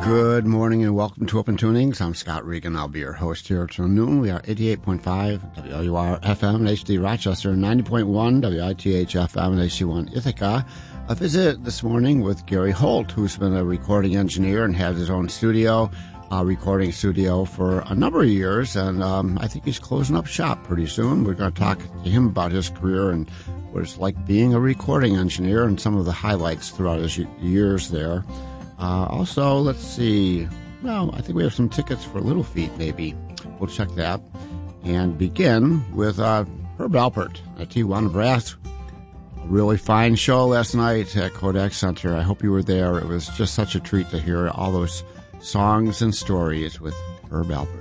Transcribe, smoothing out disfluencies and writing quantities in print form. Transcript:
Good morning and welcome to Open Tunings. I'm Scott Regan. I'll be your host here till noon. We are 88.5 WLUR FM in HD Rochester, 90.1 WITH FM in HD1 Ithaca. A visit this morning with Gary Holt, who's been a recording engineer and has his own studio, recording studio for a number of years, and I think he's closing up shop pretty soon. We're going to talk to him about his career and what it's like being a recording engineer and some of the highlights throughout his years there. Also, let's see. Well, I think we have some tickets for Little Feat, maybe. We'll check that. And begin with Herb Alpert at Tijuana Brass. A really fine show last night at Kodak Center. I hope you were there. It was just such a treat to hear all those songs and stories with Herb Alpert.